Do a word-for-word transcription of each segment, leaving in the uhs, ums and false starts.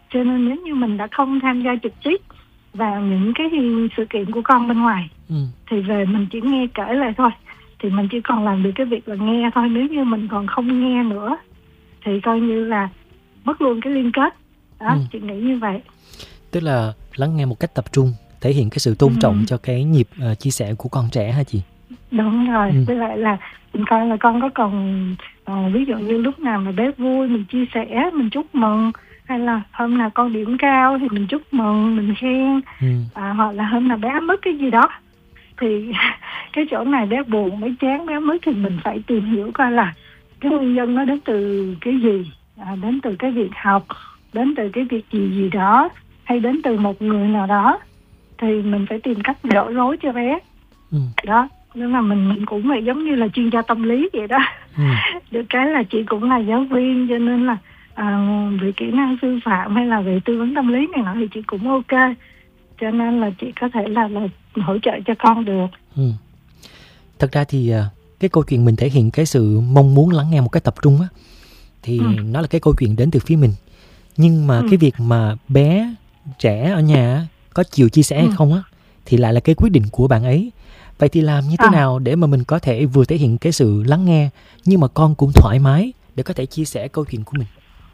Cho nên nếu như mình đã không tham gia trực tiếp vào những cái sự kiện của con bên ngoài, ừ. thì về mình chỉ nghe kể lại thôi, thì mình chỉ còn làm được cái việc là nghe thôi. Nếu như mình còn không nghe nữa thì coi như là mất luôn cái liên kết đó. ừ. Chị nghĩ như vậy. Tức là lắng nghe một cách tập trung, thể hiện cái sự tôn ừ. trọng cho cái nhịp uh, chia sẻ của con trẻ hả chị? Đúng rồi. ừ. Với lại là mình coi là con có còn uh, ví dụ như lúc nào mà bé vui mình chia sẻ, mình chúc mừng, hay là hôm nào con điểm cao thì mình chúc mừng, mình khen, ừ. à, hoặc là hôm nào bé mất cái gì đó thì cái chỗ này bé buồn, bé chán, bé mất thì mình phải tìm hiểu coi là cái nguyên nhân nó đến từ cái gì, à, đến từ cái việc học, đến từ cái việc gì gì đó, hay đến từ một người nào đó, thì mình phải tìm cách đỡ rối cho bé. ừ. Đó, nhưng mà mình mình cũng phải giống như là chuyên gia tâm lý vậy đó. ừ. Được cái là chị cũng là giáo viên, cho nên là à, về kỹ năng sư phạm hay là về tư vấn tâm lý này nọ thì chị cũng ok, cho nên là chị có thể là, là hỗ trợ cho con được. ừ. Thật ra thì cái câu chuyện mình thể hiện cái sự mong muốn lắng nghe một cách tập trung á, thì ừ. nó là cái câu chuyện đến từ phía mình. Nhưng mà ừ. cái việc mà bé trẻ ở nhà có chịu chia sẻ hay ừ. không á, thì lại là cái quyết định của bạn ấy. Vậy thì làm như thế à. nào để mà mình có thể vừa thể hiện cái sự lắng nghe, nhưng mà con cũng thoải mái để có thể chia sẻ câu chuyện của mình?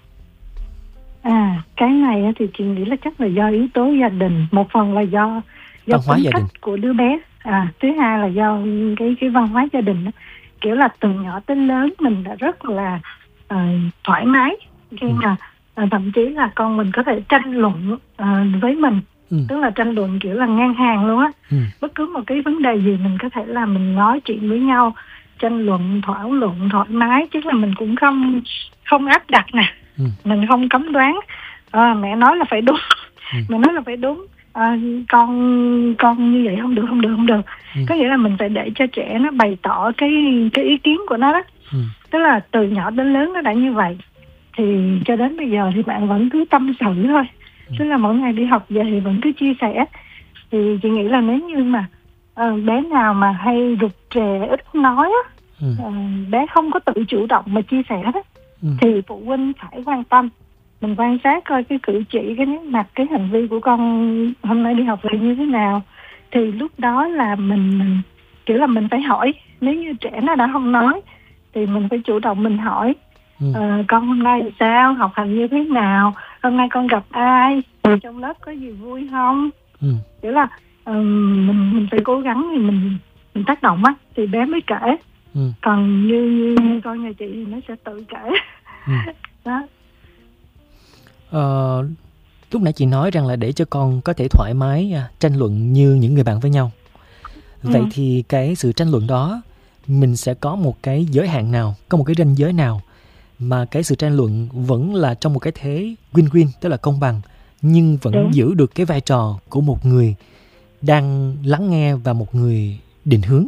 À, cái này thì chị nghĩ là chắc là do yếu tố gia đình, một phần là do do văn hóa gia đình của đứa bé, à thứ hai là do cái cái văn hóa gia đình đó. Kiểu là từ nhỏ tới lớn mình đã rất là uh, thoải mái khi ừ. mà uh, thậm chí là con mình có thể tranh luận uh, với mình, ừ. tức là tranh luận kiểu là ngang hàng luôn á. ừ. Bất cứ một cái vấn đề gì mình có thể là mình nói chuyện với nhau, tranh luận, thảo luận thoải mái, chứ là mình cũng không không áp đặt nè. Ừ. Mình không cấm đoán, à, mẹ nói là phải đúng, ừ. mẹ nói là phải đúng, à, con con như vậy không được, không được, không được. Ừ. Có nghĩa là mình phải để cho trẻ nó bày tỏ cái cái ý kiến của nó đó. Ừ. Tức là từ nhỏ đến lớn nó đã như vậy, thì cho đến bây giờ thì bạn vẫn cứ tâm sự thôi. Ừ. Tức là mỗi ngày đi học về thì vẫn cứ chia sẻ. Thì chị nghĩ là nếu như mà uh, bé nào mà hay rụt rè, ít nói á, ừ. uh, bé không có tự chủ động mà chia sẻ đó, Ừ. thì phụ huynh phải quan tâm, mình quan sát coi cái cử chỉ, cái nét mặt, cái hành vi của con hôm nay đi học về như thế nào. Thì lúc đó là mình, mình kiểu là mình phải hỏi. Nếu như trẻ nó đã không nói thì mình phải chủ động mình hỏi, ừ. ờ, con hôm nay sao, học hành như thế nào, hôm nay con gặp ai, ừ. trong lớp có gì vui không. ừ. Kiểu là uh, mình mình phải cố gắng thì mình mình tác động á thì bé mới kể. Ừ. Còn như, như con nhà chị thì nó sẽ tự kể. ừ. Đó. Ờ, lúc nãy chị nói rằng là để cho con có thể thoải mái tranh luận như những người bạn với nhau. Vậy ừ. thì cái sự tranh luận đó mình sẽ có một cái giới hạn nào, có một cái ranh giới nào mà cái sự tranh luận vẫn là trong một cái thế win-win, tức là công bằng, nhưng vẫn Đúng. giữ được cái vai trò của một người đang lắng nghe và một người định hướng.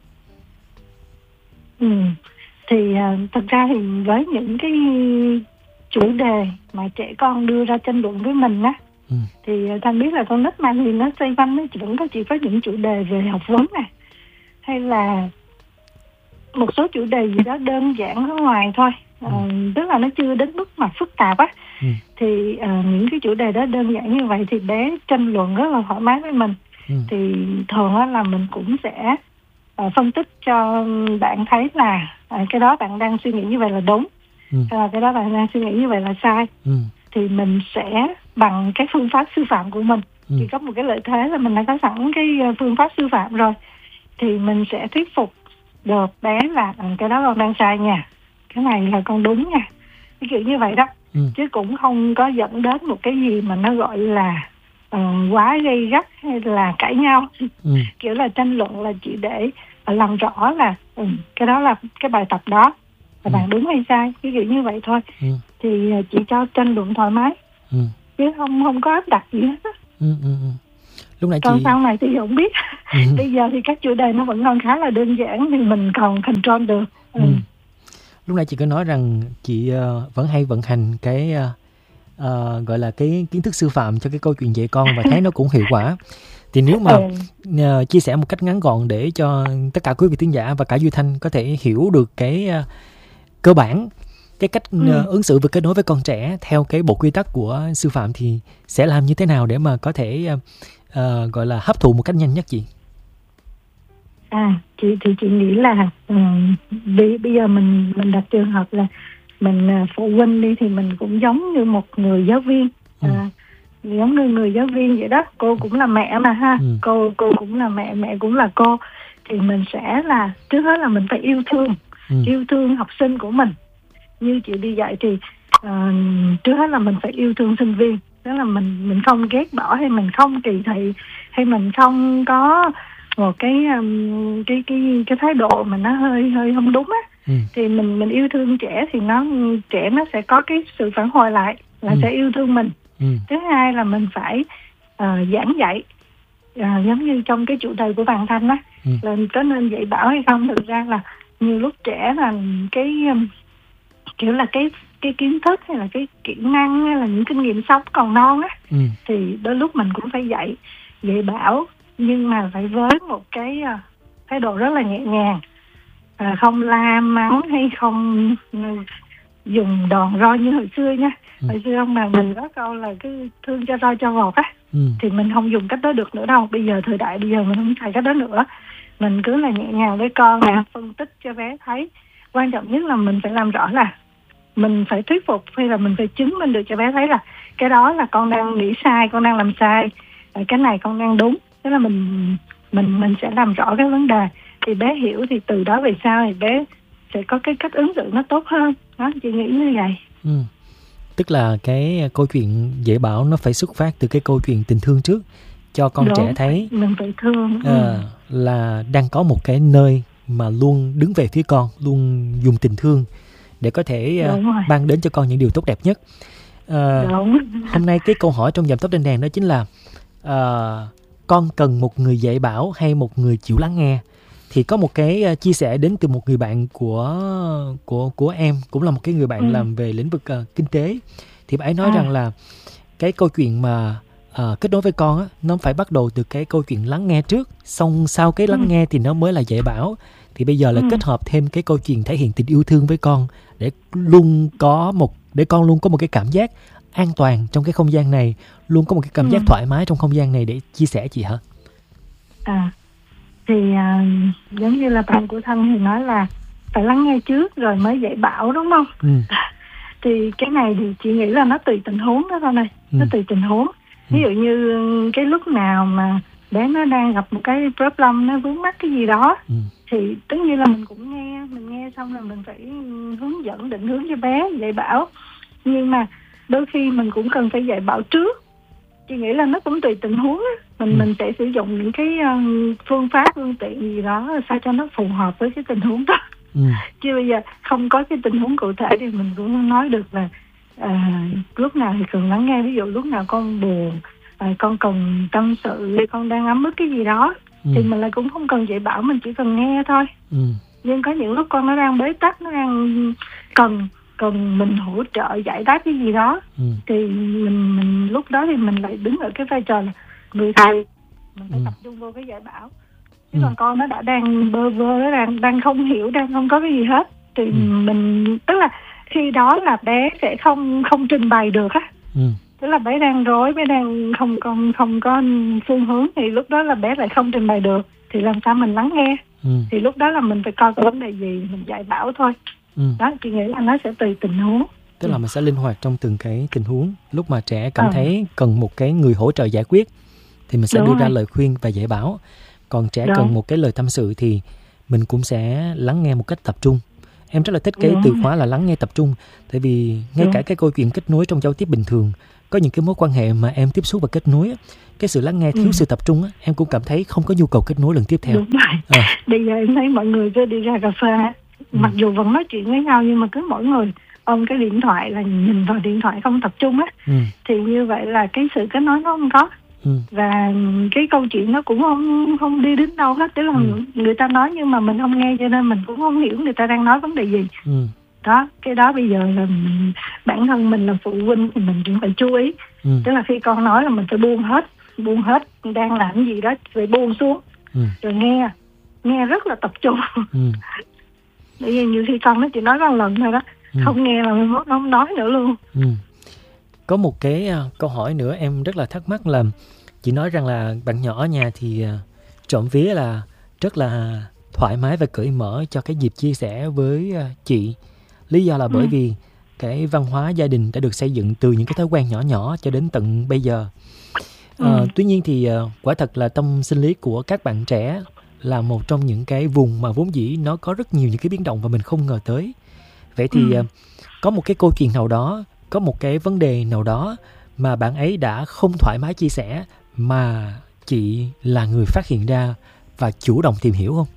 Ừ. Thì uh, thật ra thì với những cái chủ đề mà trẻ con đưa ra tranh luận với mình á, ừ. thì uh, Thanh biết là con nít mà thì nó xoay quanh nó vẫn có chỉ có những chủ đề về học vấn này, hay là một số chủ đề gì đó đơn giản ở ngoài thôi, uh, ừ. tức là nó chưa đến mức mà phức tạp á. ừ. Thì uh, những cái chủ đề đó đơn giản như vậy thì bé tranh luận rất là thoải mái với mình. ừ. Thì thường á là mình cũng sẽ À, phân tích cho bạn thấy là à, cái đó bạn đang suy nghĩ như vậy là đúng, ừ. à, cái đó bạn đang suy nghĩ như vậy là sai. ừ. Thì mình sẽ bằng cái phương pháp sư phạm của mình, ừ. thì có một cái lợi thế là mình đã có sẵn cái phương pháp sư phạm rồi, thì mình sẽ thuyết phục được bé là à, cái đó con đang sai nha, cái này là con đúng nha, cái kiểu như vậy đó. ừ. Chứ cũng không có dẫn đến một cái gì mà nó gọi là uh, quá gây gắt hay là cãi nhau. ừ. Kiểu là tranh luận là chỉ để làm rõ là ừ, cái đó là cái bài tập đó là ừ. bạn đúng hay sai, cái kiểu như vậy thôi. ừ. Thì chỉ cho tranh luận thoải mái, ừ. chứ không không có áp đặt gì hết. ừ, ừ, ừ. Lúc nãy còn chị... sau này thì không biết. ừ. Bây giờ thì các chủ đề nó vẫn còn khá là đơn giản thì mình còn control được. ừ. Ừ. Lúc nãy chị có nói rằng chị uh, vẫn hay vận hành cái uh, uh, gọi là cái kiến thức sư phạm cho cái câu chuyện dạy con và thấy nó cũng hiệu quả. Thì nếu mà ừ. uh, chia sẻ một cách ngắn gọn để cho tất cả quý vị thính giả và cả Duy Thanh có thể hiểu được cái uh, cơ bản, cái cách Ừ. ứng xử và kết nối với con trẻ theo cái bộ quy tắc của sư phạm thì sẽ làm như thế nào để mà có thể uh, uh, gọi là hấp thụ một cách nhanh nhất chị? À, chị thì chị nghĩ là um, bây, bây giờ mình mình đặt trường hợp là mình uh, phụ huynh đi thì mình cũng giống như một người giáo viên, Ừ. uh, giống như người giáo viên vậy đó. Cô cũng là mẹ mà ha, Ừ. cô cô cũng là mẹ, mẹ cũng là cô, thì mình sẽ là trước hết là mình phải yêu thương, Ừ. yêu thương học sinh của mình. Như chị đi dạy thì uh, trước hết là mình phải yêu thương sinh viên, tức là mình mình không ghét bỏ hay mình không kỳ thị hay mình không có một cái um, cái cái cái thái độ mà nó hơi hơi không đúng á. Ừ. Thì mình mình yêu thương trẻ thì nó trẻ nó sẽ có cái sự phản hồi lại là Ừ. sẽ yêu thương mình. Ừ. Thứ hai là mình phải uh, giảng dạy, uh, giống như trong cái chủ đề của Vàng Thanh á, Ừ. là có nên dạy bảo hay không. Thực ra là nhiều lúc trẻ là cái um, kiểu là cái cái kiến thức hay là cái kỹ năng hay là những kinh nghiệm sống còn non á, Ừ. thì đôi lúc mình cũng phải dạy dạy bảo, nhưng mà phải với một cái uh, thái độ rất là nhẹ nhàng, à, không la mắng hay không uh, dùng đòn roi như hồi xưa nha. Ừ. Hồi xưa ông bà mình có câu là cứ thương cho roi cho vọt á, Ừ. thì mình không dùng cách đó được nữa đâu. Bây giờ thời đại bây giờ mình không xài cách đó nữa, mình cứ là nhẹ nhàng với con nè, phân tích cho bé thấy. Quan trọng nhất là mình phải làm rõ là mình phải thuyết phục hay là mình phải chứng minh được cho bé thấy là cái đó là con đang nghĩ sai, con đang làm sai, cái này con đang đúng. Thế là mình mình mình sẽ làm rõ cái vấn đề thì bé hiểu, thì từ đó về sau thì bé sẽ có cái cách ứng xử nó tốt hơn. Đó, chị nghĩ như vậy. Ừ. Tức là cái câu chuyện dạy bảo nó phải xuất phát từ cái câu chuyện tình thương trước, cho con Đúng, trẻ thấy mình phải thương. à, ừ. là đang có một cái nơi mà luôn đứng về phía con, luôn dùng tình thương để có thể uh, mang đến cho con những điều tốt đẹp nhất. Uh, Đúng. Hôm nay cái câu hỏi trong Dạm Tóc Đan Đàn đó chính là uh, con cần một người dạy bảo hay một người chịu lắng nghe? Thì có một cái uh, chia sẻ đến từ một người bạn của của của em, cũng là một cái người bạn ừ. làm về lĩnh vực uh, kinh tế. Thì bạn ấy nói à. rằng là cái câu chuyện mà uh, kết nối với con á, nó phải bắt đầu từ cái câu chuyện lắng nghe trước, xong sau cái lắng ừ. nghe thì nó mới là dạy bảo. Thì bây giờ là ừ. kết hợp thêm cái câu chuyện thể hiện tình yêu thương với con, để luôn có một để con luôn có một cái cảm giác an toàn trong cái không gian này, luôn có một cái cảm ừ. giác thoải mái trong không gian này để chia sẻ chị hả? À, thì uh, giống như là bạn của Thân thì nói là phải lắng nghe trước rồi mới dạy bảo, đúng không? Ừ. Thì cái này thì chị nghĩ là nó tùy tình huống đó thôi này, ừ. nó tùy tình huống. Ví dụ như cái lúc nào mà bé nó đang gặp một cái problem, nó vướng mắc cái gì đó, ừ. thì tất nhiên là mình cũng nghe, mình nghe xong là mình phải hướng dẫn, định hướng cho bé, dạy bảo. Nhưng mà đôi khi mình cũng cần phải dạy bảo trước. Chị nghĩ là nó cũng tùy tình huống á. Mình ừ. mình sẽ sử dụng những cái uh, phương pháp, phương tiện gì đó sao cho nó phù hợp với cái tình huống đó. Ừ. Chứ bây giờ không có cái tình huống cụ thể thì mình cũng không nói được là à, lúc nào thì cần lắng nghe. Ví dụ lúc nào con buồn, à, con cần tâm sự, con đang ấm ức cái gì đó, ừ. thì mình lại cũng không cần dạy bảo, mình chỉ cần nghe thôi. Ừ. Nhưng có những lúc con nó đang bế tắc, nó đang cần cần mình hỗ trợ giải đáp cái gì đó, ừ. thì mình, mình lúc đó thì mình lại đứng ở cái vai trò là người thầy, mình phải ừ. tập trung vô cái giải bảo. Chứ ừ. còn con nó đã đang bơ vơ, nó đang đang không hiểu, đang không có cái gì hết, thì ừ. mình tức là khi đó là bé sẽ không không trình bày được á. Ừ. Tức là bé đang rối, bé đang không không không có phương hướng, thì lúc đó là bé lại không trình bày được, thì làm sao mình lắng nghe? Ừ. Thì lúc đó là mình phải coi cái vấn đề gì mình dạy bảo thôi. Ừ. Đó, chị nghĩ là nó sẽ tùy tình huống. Tức là mình sẽ linh hoạt trong từng cái tình huống. Lúc mà trẻ cảm à. thấy cần một cái người hỗ trợ giải quyết thì mình sẽ Đúng đưa rồi. ra lời khuyên và dạy bảo. Còn trẻ Đúng. cần một cái lời tâm sự thì mình cũng sẽ lắng nghe một cách tập trung. Em rất là thích cái Đúng. từ khóa là lắng nghe tập trung. Tại vì ngay Đúng. cả cái câu chuyện kết nối trong giao tiếp bình thường, có những cái mối quan hệ mà em tiếp xúc và kết nối, cái sự lắng nghe thiếu ừ. sự tập trung, em cũng cảm thấy không có nhu cầu kết nối lần tiếp theo. Đúng rồi. À. Bây giờ em thấy mọi người cứ đi ra cà phê, ừ. mặc dù vẫn nói chuyện với nhau nhưng mà cứ mỗi người ôm cái điện thoại, là nhìn vào điện thoại không tập trung á, ừ. thì như vậy là cái sự kết nối nó không có. Ừ. Và cái câu chuyện nó cũng không không đi đến đâu hết. Tức là ừ. người ta nói nhưng mà mình không nghe, cho nên mình cũng không hiểu người ta đang nói vấn đề gì. Ừ. Đó, cái đó bây giờ là mình, bản thân mình là phụ huynh thì mình cũng phải chú ý. Ừ. Tức là khi con nói là mình phải buông hết, buông hết, đang làm gì đó phải buông xuống, ừ. rồi nghe, nghe rất là tập trung. Ừ. Bởi vì nhiều khi con nó chỉ nói có một lần thôi đó, Ừ. Không nghe là mai mốt nó không nói nữa luôn. Ừ. Có một cái uh, câu hỏi nữa em rất là thắc mắc là chị nói rằng là bạn nhỏ ở nhà thì uh, trộm vía là rất là thoải mái và cởi mở cho cái dịp chia sẻ với uh, chị. Lý do là bởi ừ. vì cái văn hóa gia đình đã được xây dựng từ những cái thói quen nhỏ nhỏ cho đến tận bây giờ. Uh, ừ. Tuy nhiên thì uh, quả thật là tâm sinh lý của các bạn trẻ là một trong những cái vùng mà vốn dĩ nó có rất nhiều những cái biến động và mình không ngờ tới. Vậy thì ừ. uh, có một cái câu chuyện nào đó, có một cái vấn đề nào đó mà bạn ấy đã không thoải mái chia sẻ mà chị là người phát hiện ra và chủ động tìm hiểu không?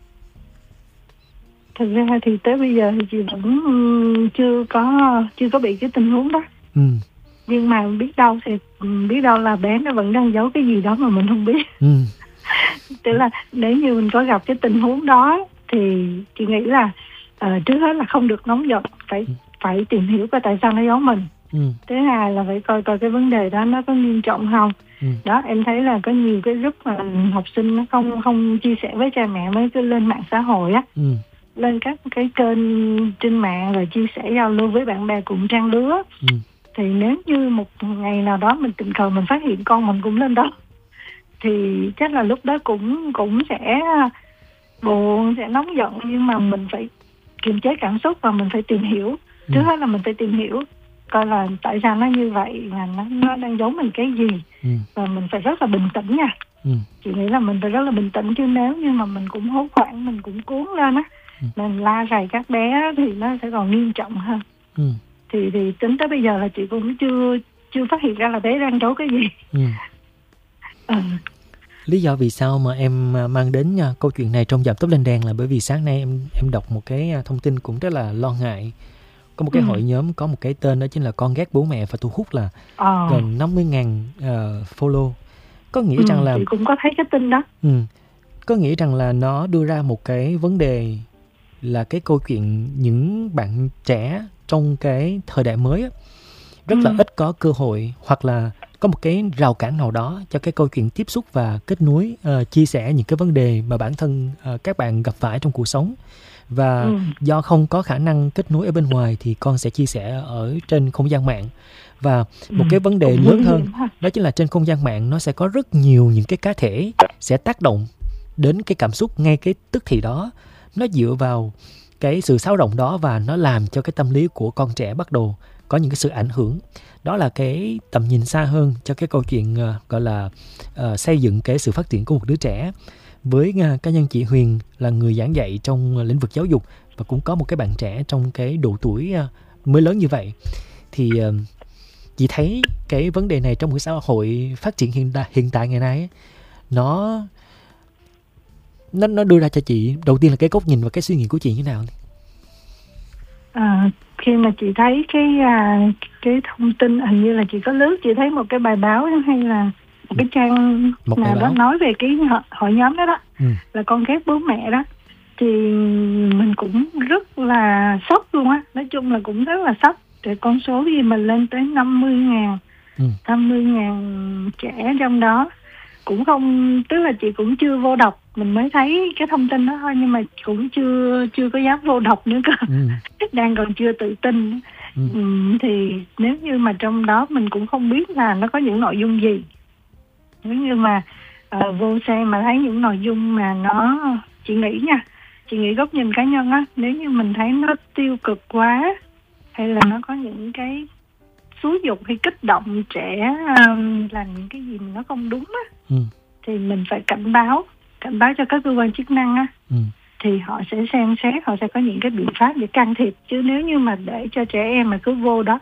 Thực ra thì tới bây giờ thì chị vẫn chưa có chưa có bị cái tình huống đó. Ừ. Nhưng mà biết đâu thì biết đâu là bé nó vẫn đang giấu cái gì đó mà mình không biết. Ừ. Tức là nếu như mình có gặp cái tình huống đó thì chị nghĩ là uh, trước hết là không được nóng giận, phải ừ. phải tìm hiểu coi tại sao nó giấu mình. Ừ. Thứ hai là phải coi coi cái vấn đề đó nó có nghiêm trọng không. Ừ. Đó, em thấy là có nhiều cái group mà học sinh nó không không chia sẻ với cha mẹ, mới cứ lên mạng xã hội á. Ừ. Lên các cái kênh trên mạng rồi chia sẻ giao lưu với bạn bè cùng trang lứa. Ừ. Thì nếu như một ngày nào đó mình tình cờ mình phát hiện con mình cũng lên đó thì chắc là lúc đó cũng cũng sẽ buồn, sẽ nóng giận, nhưng mà mình phải kiềm chế cảm xúc và mình phải tìm hiểu. Ừ. Trước hết là mình phải tìm hiểu coi là tại sao nó như vậy, là nó, nó đang giấu mình cái gì. Ừ. Và mình phải rất là bình tĩnh nha. Ừ. Chị nghĩ là mình phải rất là bình tĩnh, chứ nếu như mà mình cũng hốt hoảng, mình cũng cuốn lên á, ừ. mình la rầy các bé thì nó sẽ còn nghiêm trọng hơn. Ừ. Thì thì tính tới bây giờ là chị cũng chưa chưa phát hiện ra là bé đang giấu cái gì. Ừ. Ừ. Lý do vì sao mà em mang đến uh, câu chuyện này trong Dạm Tóc Lên Đèn là bởi vì sáng nay em em đọc một cái uh, thông tin cũng rất là lo ngại. Có một cái ừ. hội nhóm có một cái tên đó chính là Con Ghét Bố Mẹ và thu hút là ờ. gần năm mươi nghìn uh, follow. Có nghĩa ừ, rằng là chị cũng có thấy cái tin đó. Ừ, có nghĩa rằng là nó đưa ra một cái vấn đề là cái câu chuyện những bạn trẻ trong cái thời đại mới á, rất ừ. là ít có cơ hội hoặc là có một cái rào cản nào đó cho cái câu chuyện tiếp xúc và kết nối, uh, chia sẻ những cái vấn đề mà bản thân uh, các bạn gặp phải trong cuộc sống. Và ừ. do không có khả năng kết nối ở bên ngoài thì con sẽ chia sẻ ở trên không gian mạng. Và một ừ. cái vấn đề lớn hơn đó chính là trên không gian mạng nó sẽ có rất nhiều những cái cá thể sẽ tác động đến cái cảm xúc ngay cái tức thì đó. Nó dựa vào cái sự xáo động đó và nó làm cho cái tâm lý của con trẻ bắt đầu có những cái sự ảnh hưởng. Đó là cái tầm nhìn xa hơn cho cái câu chuyện uh, gọi là uh, xây dựng cái sự phát triển của một đứa trẻ. Với uh, cá nhân chị Huyền là người giảng dạy trong uh, lĩnh vực giáo dục và cũng có một cái bạn trẻ trong cái độ tuổi uh, mới lớn như vậy, thì uh, chị thấy cái vấn đề này trong một xã hội phát triển hiện, đại, hiện tại ngày nay ấy, nó nó nó đưa ra cho chị đầu tiên là cái góc nhìn và cái suy nghĩ của chị như thế nào? À, khi mà chị thấy cái à, cái thông tin, hình như là chị có lướt, chị thấy một cái bài báo hay là một cái trang một nào đó nói về cái hội, hội nhóm đó đó, ừ. là Con Ghét Bố Mẹ đó, thì mình cũng rất là sốc luôn á. Nói chung là cũng rất là sốc. Thì con số gì mà lên tới năm mươi ngàn, ừ. năm mươi ngàn trẻ trong đó. Cũng không, tức là chị cũng chưa vô đọc, mình mới thấy cái thông tin đó thôi, nhưng mà cũng chưa chưa có dám vô đọc nữa cơ. Ừ. Đang còn chưa tự tin. Ừ. Ừ, thì nếu như mà trong đó mình cũng không biết là nó có những nội dung gì. Nếu như mà uh, vô xem mà thấy những nội dung mà nó, chị nghĩ nha, chị nghĩ góc nhìn cá nhân á, nếu như mình thấy nó tiêu cực quá, hay là nó có những cái xúi dục hay kích động trẻ um, làm những cái gì mà nó không đúng á, ừ. thì mình phải cảnh báo, cảnh báo cho các cơ quan chức năng á, ừ. thì họ sẽ xem xét, họ sẽ có những cái biện pháp để can thiệp. Chứ nếu như mà để cho trẻ em mà cứ vô đó